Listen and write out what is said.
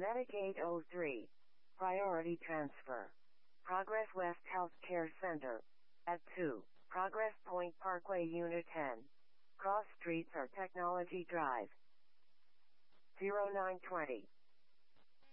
Medicaid 03. Priority transfer. Progress West Healthcare Center. At 2. Progress Point Parkway Unit 10. Cross Streets or Technology Drive. 0920.